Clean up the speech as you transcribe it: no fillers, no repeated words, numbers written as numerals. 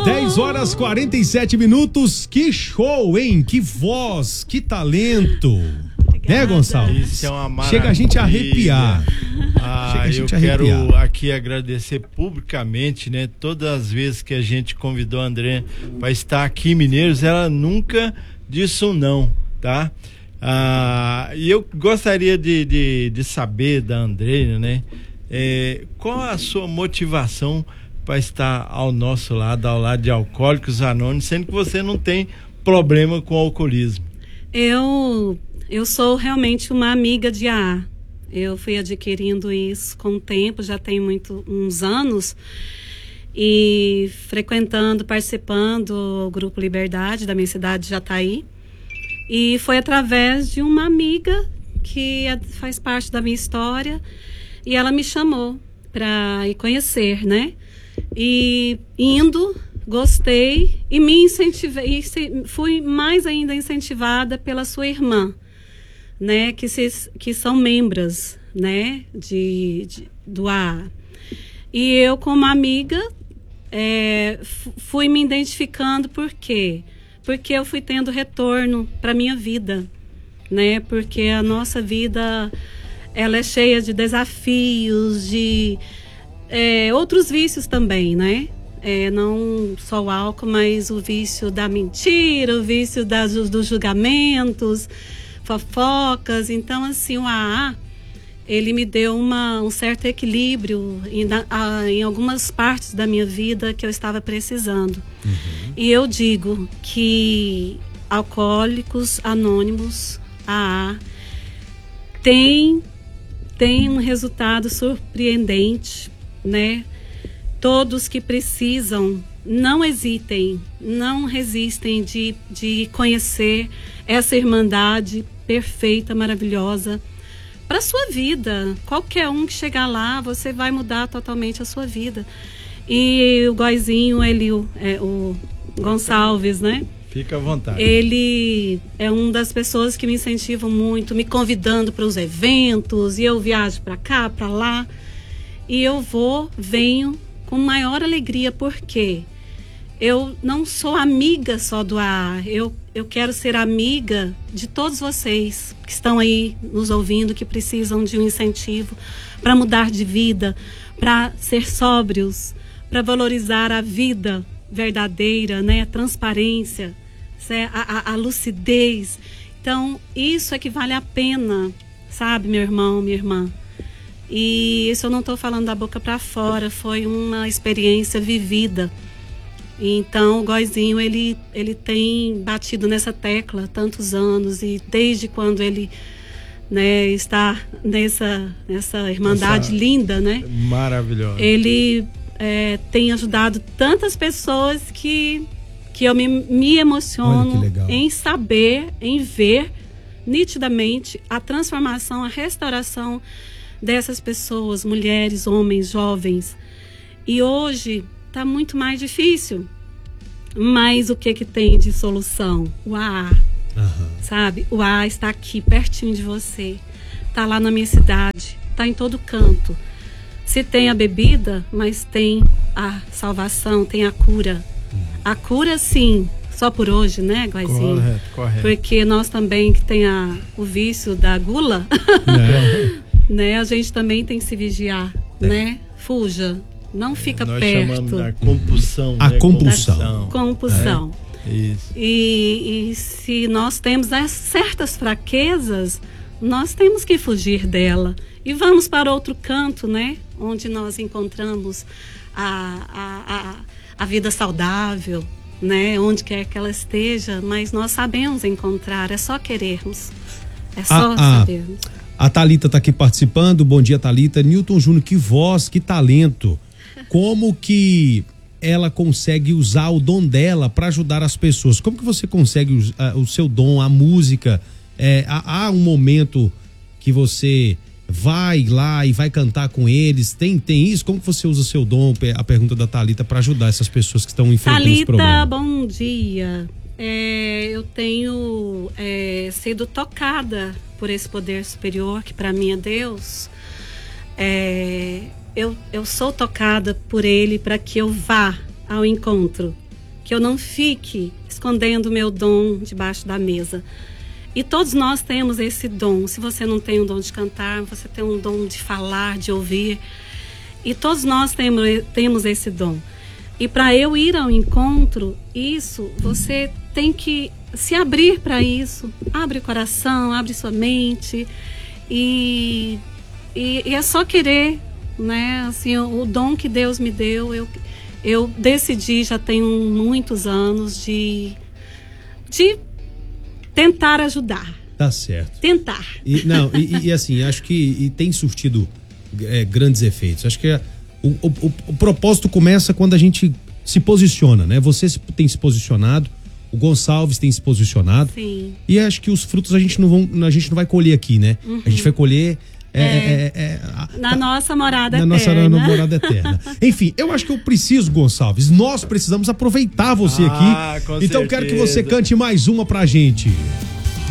10h47. Que show, hein? Que voz, que talento. Obrigada. Né, Gonçalves? Isso é uma maravilha. Chega a gente a arrepiar. Quero aqui agradecer publicamente, né? Todas as vezes que a gente convidou a André para estar aqui em Mineiros, ela nunca disse um não, tá? E eu gostaria de saber da André, né? Qual a sua motivação para estar ao nosso lado, ao lado de Alcoólicos Anônimos, sendo que você não tem problema com o alcoolismo? Eu sou realmente uma amiga de AA. Eu fui adquirindo isso com o tempo, já tem uns anos, e frequentando, participando do Grupo Liberdade da minha cidade de Jataí. E foi através de uma amiga que faz parte da minha história, e ela me chamou para ir conhecer, né? E indo, gostei e me incentivei, fui mais ainda incentivada pela sua irmã, né? Que são membros, né? Do AA. E eu, como amiga, fui me identificando. Por quê? Porque eu fui tendo retorno para minha vida, né? Porque a nossa vida, ela é cheia de desafios, de outros vícios também, né? Não só o álcool, mas o vício da mentira, o vício dos julgamentos, fofocas. Então, assim, o AA, ele me deu um certo equilíbrio em algumas partes da minha vida que eu estava precisando. Uhum. E eu digo que Alcoólicos Anônimos, AA, tem um resultado surpreendente, né? Todos que precisam, não hesitem, não resistem de conhecer essa irmandade perfeita, maravilhosa para sua vida. Qualquer um que chegar lá, você vai mudar totalmente a sua vida. E o Góizinho, o Gonçalves, né? Fica à vontade. Ele é uma das pessoas que me incentivam muito, me convidando para os eventos, e eu viajo para cá, para lá, e eu venho com maior alegria, porque eu não sou amiga só do AA, eu quero ser amiga de todos vocês que estão aí nos ouvindo, que precisam de um incentivo para mudar de vida, para ser sóbrios, para valorizar a vida verdadeira, né? A transparência, a lucidez. Então, isso é que vale a pena, sabe, meu irmão, minha irmã? E isso eu não estou falando da boca para fora, foi uma experiência vivida. Então, o Góizinho, ele tem batido nessa tecla há tantos anos, e desde quando ele, né, está nessa irmandade linda, né? Maravilhosa. Ele tem ajudado tantas pessoas que eu me emociono em saber, em ver nitidamente a transformação, a restauração dessas pessoas, mulheres, homens, jovens. E hoje está muito mais difícil, mas o que tem de solução? O AA, sabe? O AA está aqui, pertinho de você, está lá na minha cidade, está em todo canto. Se tem a bebida, mas tem a salvação, tem a cura. A cura, sim, só por hoje, né, Góizinho? Correto. Porque nós também, que tem o vício da gula, né, a gente também tem que se vigiar, né? Fuja, não fica nós perto. Nós chamamos da compulsão. A né? compulsão. Compulsão. Isso. E se nós temos certas fraquezas, nós temos que fugir dela. E vamos para outro canto, né? Onde nós encontramos a vida saudável, né? Onde quer que ela esteja, mas nós sabemos encontrar, é só querermos. É só sabermos. A Thalita está aqui participando. Bom dia, Thalita. Newton Júnior, que voz, que talento. Como que ela consegue usar o dom dela para ajudar as pessoas? Como que você consegue o seu dom, a música? Há um momento que você vai lá e vai cantar com eles? Tem isso? Como que você usa o seu dom? A pergunta da Thalita, para ajudar essas pessoas que estão enfrentando esse problema. Thalita, bom dia. Eu tenho sido tocada por esse poder superior, que para mim é Deus. Eu sou tocada por ele para que eu vá ao encontro que eu não fique escondendo o meu dom debaixo da mesa. E todos nós temos esse dom. Se você não tem o dom de cantar, você tem um dom de falar, de ouvir. E todos nós temos esse dom. E para eu ir ao encontro, você tem que se abrir para isso. Abre o coração, abre sua mente. E é só querer, né? Assim, o dom que Deus me deu, eu decidi, já tenho muitos anos, de tentar ajudar. Tá certo. Tentar. E assim, acho que tem surtido grandes efeitos. Acho que o propósito começa quando a gente se posiciona, né? Você tem se posicionado, o Gonçalves tem se posicionado. Sim. E acho que os frutos a gente não vai colher aqui, né? Uhum. A gente vai colher na nossa morada eterna. Na nossa morada eterna. Enfim, eu acho que eu preciso, Gonçalves, nós precisamos aproveitar você aqui. Com então certeza. Quero que você cante mais uma pra gente.